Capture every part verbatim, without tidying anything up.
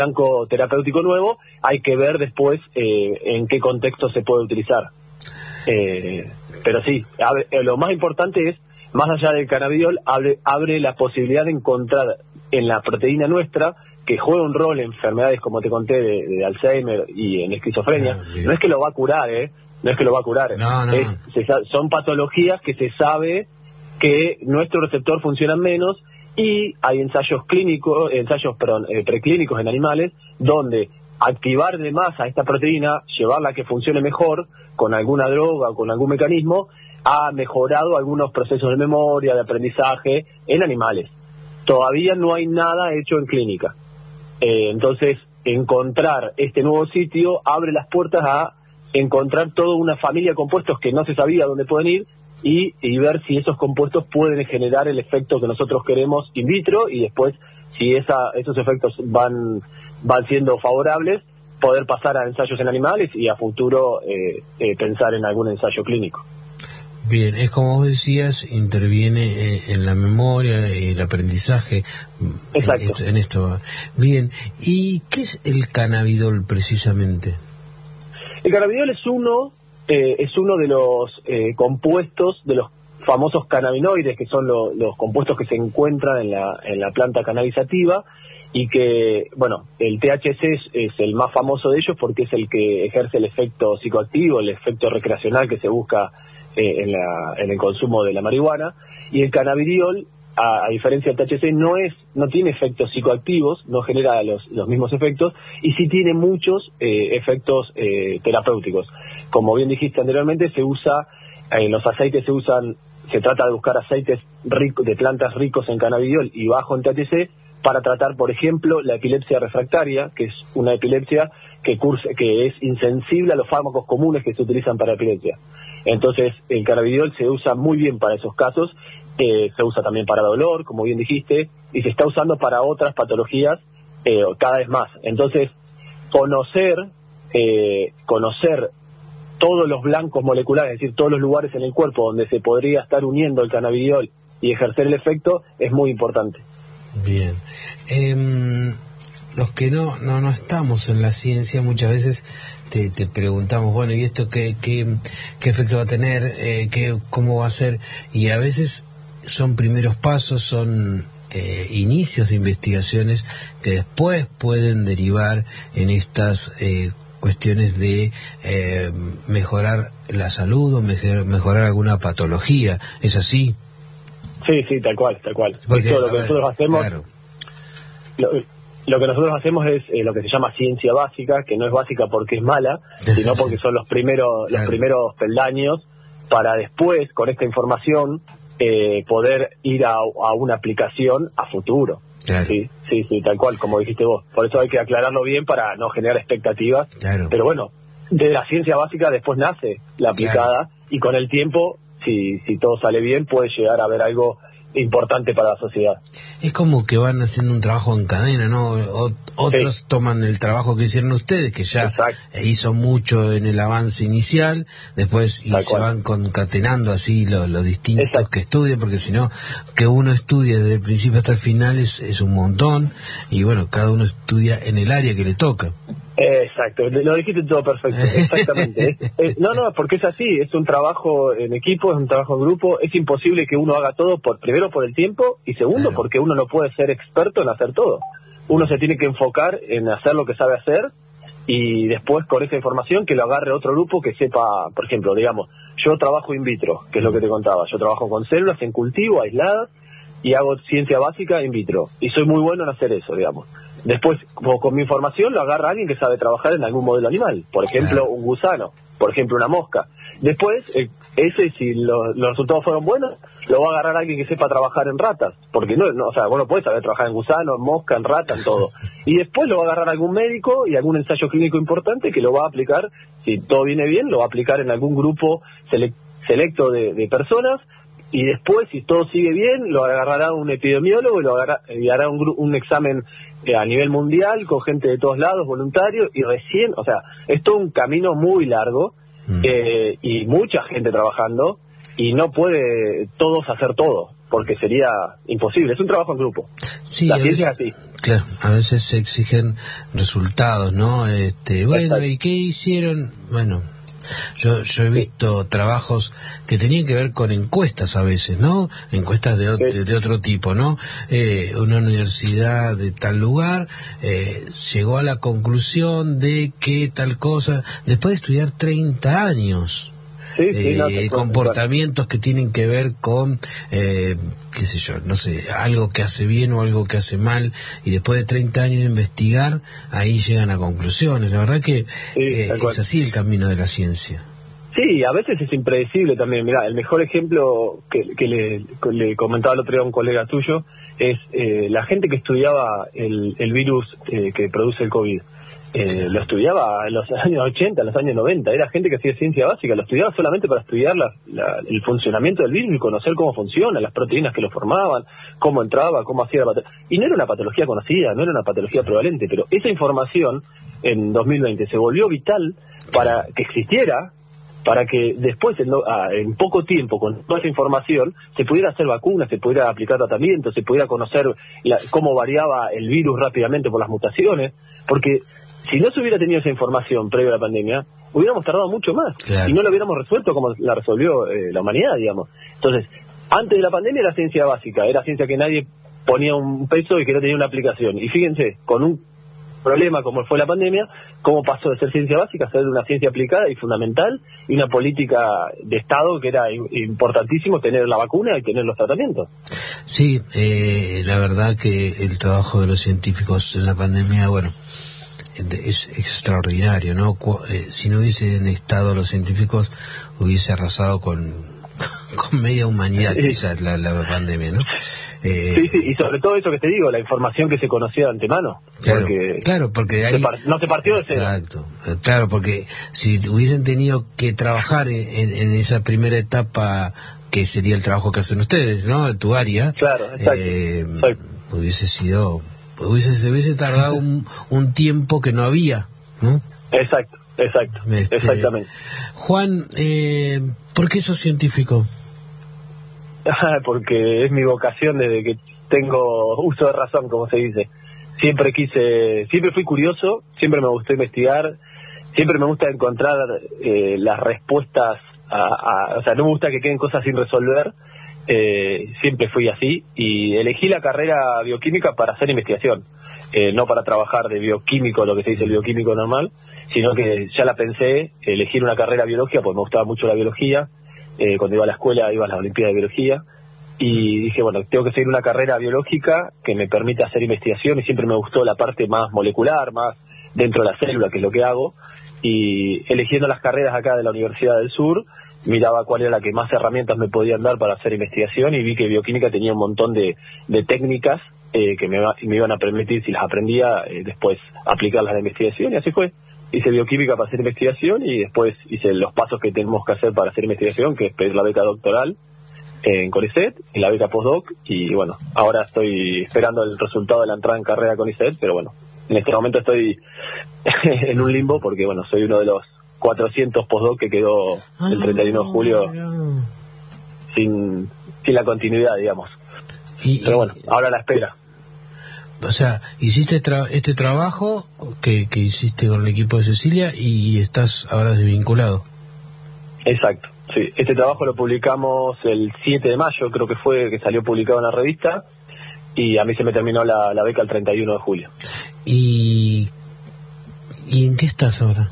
blanco terapéutico nuevo, hay que ver después eh, en qué contexto se puede utilizar. Eh, pero sí, abre, eh, lo más importante es, más allá del cannabidiol, abre, abre la posibilidad de encontrar en la proteína nuestra, que juega un rol en enfermedades, como te conté, de, de Alzheimer y en esquizofrenia. Ah, no es que lo va a curar, ¿eh? No es que lo va a curar. No, no. Es, se, son patologías que se sabe que nuestro receptor funciona menos, y hay ensayos clínicos, ensayos perdón, eh, preclínicos en animales, donde activar de más a esta proteína, llevarla a que funcione mejor, con alguna droga o con algún mecanismo, ha mejorado algunos procesos de memoria, de aprendizaje en animales. Todavía no hay nada hecho en clínica. Eh, entonces, encontrar este nuevo sitio abre las puertas a encontrar toda una familia de compuestos que no se sabía dónde pueden ir, y, y ver si esos compuestos pueden generar el efecto que nosotros queremos in vitro, y después, si esa, esos efectos van, van siendo favorables, poder pasar a ensayos en animales y a futuro eh, eh, pensar en algún ensayo clínico. Bien, es como vos decías, interviene en, en la memoria y el aprendizaje. Exacto. En esto, en esto. Bien, ¿y qué es el cannabidiol precisamente? El cannabidiol es uno, eh, es uno de los eh, compuestos, de los famosos cannabinoides, que son lo, los compuestos que se encuentran en la, en la planta cannabisativa, y que, bueno, el T H C es, es el más famoso de ellos porque es el que ejerce el efecto psicoactivo, el efecto recreacional que se busca eh, en, la, en el consumo de la marihuana. Y el cannabidiol, a, a diferencia del T H C, no es no tiene efectos psicoactivos, no genera los, los mismos efectos, y sí tiene muchos eh, efectos eh, terapéuticos. Como bien dijiste anteriormente, se usa, eh, los aceites se usan, se trata de buscar aceites rico, de plantas ricos en cannabidiol y bajo en T H C, para tratar, por ejemplo, la epilepsia refractaria, que es una epilepsia que cursa, que es insensible a los fármacos comunes que se utilizan para epilepsia. Entonces, el cannabidiol se usa muy bien para esos casos, eh, se usa también para dolor, como bien dijiste, y se está usando para otras patologías eh, cada vez más. Entonces, conocer, eh, conocer todos los blancos moleculares, es decir, todos los lugares en el cuerpo donde se podría estar uniendo el cannabidiol y ejercer el efecto, es muy importante. Bien. Eh, los que no, no no estamos en la ciencia, muchas veces te, te preguntamos, bueno, ¿y esto qué, qué, qué efecto va a tener? Eh, qué, ¿Cómo va a ser? Y a veces son primeros pasos, son eh, inicios de investigaciones que después pueden derivar en estas eh, cuestiones de eh, mejorar la salud o mejor, mejorar alguna patología. ¿Es así? Sí, sí, tal cual, tal cual. Porque, Esto, lo que ver, nosotros hacemos, claro. lo, lo que nosotros hacemos es eh, lo que se llama ciencia básica, que no es básica porque es mala, sino porque son los primeros, claro. los primeros peldaños para después, con esta información, eh, poder ir a, a una aplicación a futuro. Claro. Sí, sí, sí, tal cual, como dijiste vos. Por eso hay que aclararlo bien para no generar expectativas. Claro. Pero bueno, de la ciencia básica después nace la aplicada, claro. Y con el tiempo, si, si todo sale bien, puede llegar a haber algo importante para la sociedad. Es como que van haciendo un trabajo en cadena, ¿no? O, otros sí. Toman el trabajo que hicieron ustedes, que ya Exacto. hizo mucho en el avance inicial, después y se van concatenando así los lo distintos Exacto. que estudian, porque si no, que uno estudie desde el principio hasta el final es, es un montón, y bueno, cada uno estudia en el área que le toca. Exacto, lo dijiste todo perfecto, exactamente. es, es, no, no, porque es así, es un trabajo en equipo, es un trabajo en grupo, es imposible que uno haga todo, por primero por el tiempo, y segundo claro. porque uno no puede ser experto en hacer todo. Uno se tiene que enfocar en hacer lo que sabe hacer, y después con esa información que lo agarre otro grupo que sepa, por ejemplo, digamos, yo trabajo in vitro, que es lo que te contaba, yo trabajo con células en cultivo, aisladas, y hago ciencia básica in vitro, y soy muy bueno en hacer eso, digamos. Después, como con mi información, lo agarra alguien que sabe trabajar en algún modelo animal, por ejemplo, un gusano, por ejemplo, una mosca. Después, eh, ese, si lo, los resultados fueron buenos, lo va a agarrar alguien que sepa trabajar en ratas, porque no, no o sea, vos no podés saber trabajar en gusano, en mosca, en rata, en todo. Y después lo va a agarrar algún médico y algún ensayo clínico importante que lo va a aplicar, si todo viene bien, lo va a aplicar en algún grupo selec selecto de, de personas. Y después, si todo sigue bien, lo agarrará un epidemiólogo y lo agarrará, y hará un, un examen eh, a nivel mundial con gente de todos lados, voluntarios, y recién, o sea, es todo un camino muy largo mm. eh, y mucha gente trabajando, y no puede todos hacer todo, porque sería imposible, es un trabajo en grupo. Sí, la a ciencia veces, es así. Claro, a veces se exigen resultados, ¿no? Este, bueno, Exacto. ¿y qué hicieron? Bueno, yo yo he visto trabajos que tenían que ver con encuestas a veces, ¿no? Encuestas de, Sí. de, de otro tipo, ¿no? Eh, una universidad de tal lugar eh, llegó a la conclusión de que tal cosa, después de estudiar treinta años. Sí, sí, no, Eh, te comportamientos que tienen que ver con, eh, qué sé yo, no sé, algo que hace bien o algo que hace mal, y después de treinta años de investigar, ahí llegan a conclusiones. La verdad que Sí, eh, tal cual. es así el camino de la ciencia. Sí, a veces es impredecible también. Mirá, el mejor ejemplo que, que le, le comentaba el otro día a un colega tuyo es eh, la gente que estudiaba el, el virus eh, que produce el COVID. Eh, lo estudiaba en los años ochenta, en los años noventa. Era gente que hacía ciencia básica, lo estudiaba solamente para estudiar la, la, el funcionamiento del virus y conocer cómo funciona, las proteínas que lo formaban, cómo entraba, cómo hacía la patología. Y no era una patología conocida, no era una patología prevalente, pero esa información en dos mil veinte se volvió vital para que existiera, para que después, en, no, ah, en poco tiempo, con toda esa información, se pudiera hacer vacunas, se pudiera aplicar tratamientos, se pudiera conocer la, cómo variaba el virus rápidamente por las mutaciones, porque si no se hubiera tenido esa información previa a la pandemia, hubiéramos tardado mucho más, Claro. y no lo hubiéramos resuelto como la resolvió eh, la humanidad, digamos. Entonces, antes de la pandemia era ciencia básica, era ciencia que nadie ponía un peso y que no tenía una aplicación. Y fíjense, con un problema como fue la pandemia, cómo pasó de ser ciencia básica a ser una ciencia aplicada y fundamental, y una política de Estado que era importantísimo tener la vacuna y tener los tratamientos. Sí, eh, la verdad que el trabajo de los científicos en la pandemia, bueno, es extraordinario, ¿no? Si no hubiesen estado los científicos, hubiese arrasado con, con media humanidad, Sí. quizás, la, la pandemia, ¿no? Eh, Sí, sí, y sobre todo eso que te digo, la información que se conocía de antemano. Claro, porque claro, porque ahí... se par- no se partió de cero. Exacto, eh, claro, porque si hubiesen tenido que trabajar en, en, en esa primera etapa, que sería el trabajo que hacen ustedes, ¿no? Tu área, Claro, exacto. eh, Exacto. hubiese sido... Hubiese, se hubiese tardado un, un tiempo que no había, ¿no? Exacto, exacto, Este, exactamente. Juan, eh, ¿por qué sos científico? Porque es mi vocación desde que tengo uso de razón, como se dice. Siempre quise, siempre fui curioso, siempre me gustó investigar, siempre me gusta encontrar eh, las respuestas, a, a, o sea, no me gusta que queden cosas sin resolver. Eh, siempre fui así y elegí la carrera bioquímica para hacer investigación, eh, no para trabajar de bioquímico, lo que se dice el bioquímico normal, sino que ya la pensé, elegir una carrera biológica porque me gustaba mucho la biología. Eh, cuando iba a la escuela iba a las Olimpiadas de Biología y dije, bueno, tengo que seguir una carrera biológica que me permita hacer investigación, y siempre me gustó la parte más molecular, más dentro de la célula, que es lo que hago, y eligiendo las carreras acá de la Universidad del Sur, miraba cuál era la que más herramientas me podían dar para hacer investigación, y vi que bioquímica tenía un montón de, de técnicas eh, que me, va, me iban a permitir, si las aprendía, eh, después aplicarlas a la investigación, y así fue. Hice bioquímica para hacer investigación y después hice los pasos que tenemos que hacer para hacer investigación, que es pedir la beca doctoral en CONICET y la beca postdoc, y bueno, ahora estoy esperando el resultado de la entrada en carrera CONICET, pero bueno, en este momento estoy en un limbo porque bueno, soy uno de los cuatrocientos postdoc que quedó el treinta y uno de julio Ah, sin, sin la continuidad, digamos. y, Pero bueno, ahora a la espera. O sea, hiciste tra este trabajo que, que hiciste con el equipo de Cecilia y estás ahora desvinculado. Exacto, sí. Este trabajo lo publicamos el siete de mayo, creo que fue que salió publicado en la revista, y a mí se me terminó la, la beca el treinta y uno de julio. ¿Y, ¿y en qué estás ahora?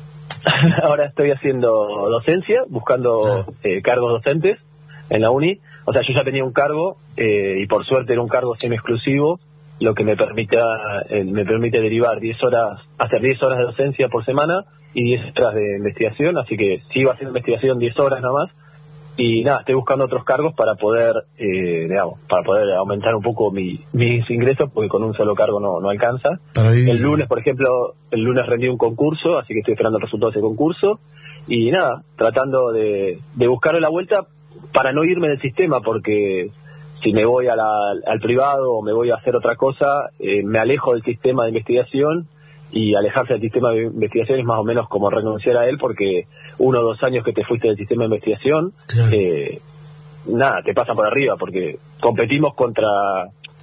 Ahora estoy haciendo docencia, buscando Ah. eh, cargos docentes en la uni. O sea, yo ya tenía un cargo eh, y por suerte era un cargo semi-exclusivo, lo que me permite, eh, me permite derivar diez horas, hacer diez horas de docencia por semana y diez horas de investigación, así que sigo haciendo investigación diez horas nada más. Y nada, estoy buscando otros cargos para poder, eh, digamos, para poder aumentar un poco mi, mis ingresos, porque con un solo cargo no, no alcanza. Para vivir. El lunes, por ejemplo, el lunes rendí un concurso, así que estoy esperando el resultado de ese concurso. Y nada, tratando de, de buscarle la vuelta para no irme del sistema, porque si me voy a la, al privado o me voy a hacer otra cosa, eh, me alejo del sistema de investigación, y alejarse del sistema de investigación es más o menos como renunciar a él, porque uno o dos años que te fuiste del sistema de investigación, Claro. eh, nada, te pasan por arriba, porque competimos contra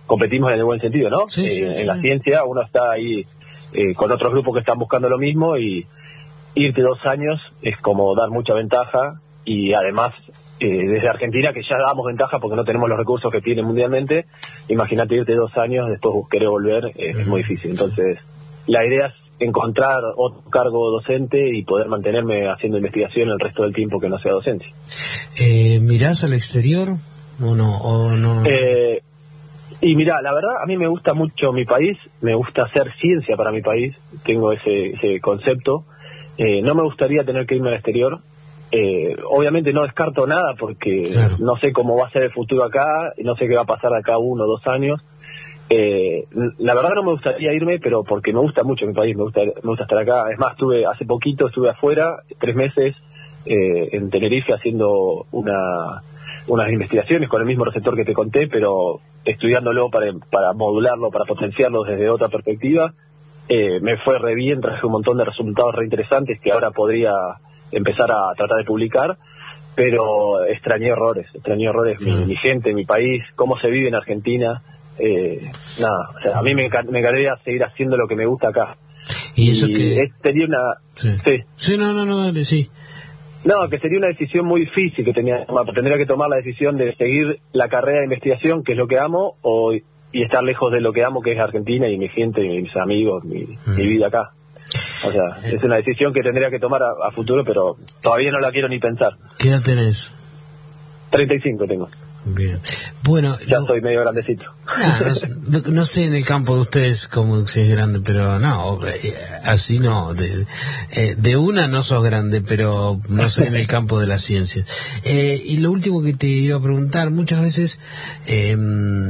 competimos en el buen sentido, ¿no? Sí, sí, eh, sí. En la ciencia uno está ahí eh, con otros grupos que están buscando lo mismo, y irte dos años es como dar mucha ventaja, y además eh, desde Argentina, que ya damos ventaja porque no tenemos los recursos que tiene mundialmente, imagínate irte dos años, después querer volver, eh, uh-huh. es muy difícil. Entonces, la idea es encontrar otro cargo docente y poder mantenerme haciendo investigación el resto del tiempo que no sea docencia. Eh, ¿Mirás al exterior o no? O no? Eh, y mira, la verdad, a mí me gusta mucho mi país, me gusta hacer ciencia para mi país, tengo ese, ese concepto. Eh, no me gustaría tener que irme al exterior. Eh, obviamente no descarto nada porque claro. no sé cómo va a ser el futuro acá, no sé qué va a pasar acá uno o dos años. Eh, la verdad no me gustaría irme, pero porque me gusta mucho mi país, me gusta, me gusta estar acá. Es más, estuve hace poquito, estuve afuera, tres meses eh, en Tenerife haciendo una unas investigaciones con el mismo receptor que te conté, pero estudiándolo para, para modularlo, para potenciarlo desde otra perspectiva. Eh, me fue re bien, traje un montón de resultados re interesantes que ahora podría empezar a tratar de publicar, pero extrañé horrores, extrañé horrores mi, mi gente, mi país, cómo se vive en Argentina. Eh, nada, o sea, a mí me, me encantaría seguir haciendo lo que me gusta acá. Y eso y que... Es, sería una... Sí. Sí. sí, no, no, no, dale, sí. No, que sería una decisión muy difícil que tenía, tendría que tomar la decisión de seguir la carrera de investigación, que es lo que amo, o y estar lejos de lo que amo, que es Argentina y mi gente, y mis amigos, mi, mm. mi vida acá. O sea, es una decisión que tendría que tomar a, a futuro, pero todavía no la quiero ni pensar. ¿Qué edad tenés? treinta y cinco tengo. Bien. Bueno, ya soy medio grandecito. Nah, no, no sé en el campo de ustedes cómo si es grande, pero no, así no. De, de una no sos grande, pero no sé en el campo de la ciencia. Eh, y lo último que te iba a preguntar, muchas veces eh,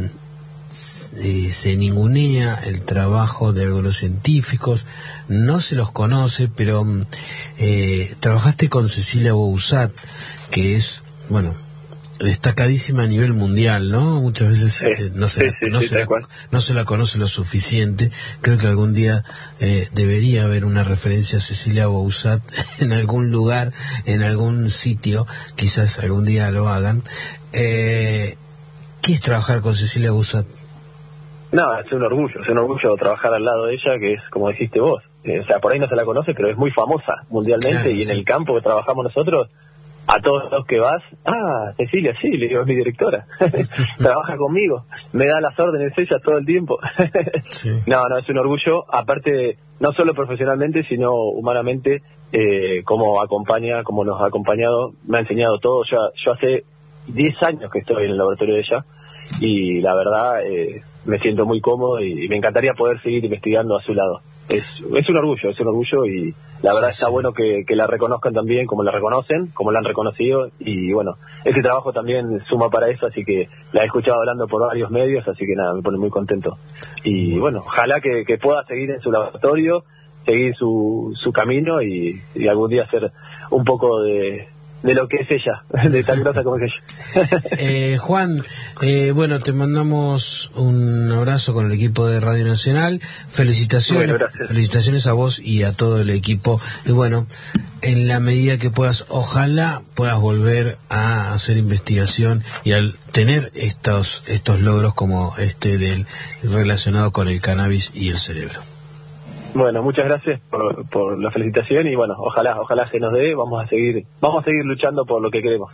se ningunea el trabajo de algunos científicos, no se los conoce, pero eh, trabajaste con Cecilia Bouzat, que es, bueno, destacadísima a nivel mundial, ¿no? Muchas veces sí, eh, no, se, sí, sí, no, sí, se la, no se la conoce lo suficiente. Creo que algún día eh, debería haber una referencia a Cecilia Bouzat en algún lugar, en algún sitio, quizás algún día lo hagan. Eh, ¿Qué es trabajar con Cecilia Bouzat? No, es un orgullo, es un orgullo trabajar al lado de ella, que es como dijiste vos. Eh, o sea, por ahí no se la conoce, pero es muy famosa mundialmente, claro, y en sí. el campo que trabajamos nosotros, a todos los que vas, ah, Cecilia, sí, le digo, es mi directora, trabaja conmigo, me da las órdenes ella todo el tiempo. sí. No, no, es un orgullo, aparte, no solo profesionalmente, sino humanamente, eh, cómo acompaña, cómo nos ha acompañado, me ha enseñado todo. Yo, yo hace diez años que estoy en el laboratorio de ella, y la verdad, eh, me siento muy cómodo y, y me encantaría poder seguir investigando a su lado. Es, es un orgullo, es un orgullo, y la verdad está bueno que, que la reconozcan también como la reconocen, como la han reconocido, y bueno, este trabajo también suma para eso, así que la he escuchado hablando por varios medios, así que nada, me pone muy contento. Y bueno, ojalá que, que pueda seguir en su laboratorio, seguir su, su camino y, y algún día hacer un poco de... de lo que es ella, de tan grosa como es ella. eh, Juan, eh, bueno, te mandamos un abrazo con el equipo de Radio Nacional, felicitaciones, bueno, felicitaciones a vos y a todo el equipo, y bueno, en la medida que puedas, ojalá puedas volver a hacer investigación y al tener estos estos logros como este del relacionado con el cannabis y el cerebro. Bueno, muchas gracias por, por la felicitación y bueno, ojalá, ojalá se nos dé, vamos a seguir, vamos a seguir luchando por lo que queremos.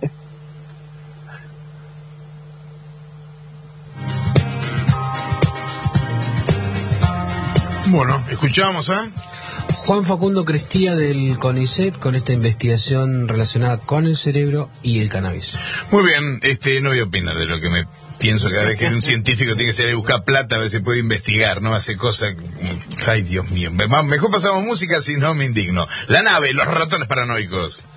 Bueno, escuchamos a Juan Facundo Crestía del CONICET con esta investigación relacionada con el cerebro y el cannabis. Muy bien, este no voy a opinar de lo que me pienso cada vez que un científico tiene que salir a buscar plata a ver si puede investigar, no hace cosas. Ay, Dios mío, mejor pasamos música, si no me indigno. La nave, los ratones paranoicos.